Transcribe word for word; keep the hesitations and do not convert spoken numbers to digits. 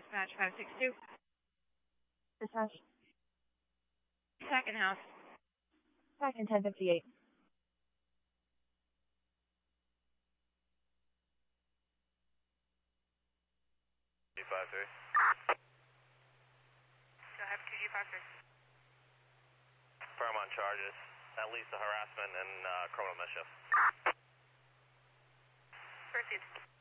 Dispatch five six two. Dispatch. Second house. Second ten fifty-eight. G five three. Go ahead, Q G five three. Firm on charges. At least the harassment and uh, criminal mischief. Proceed.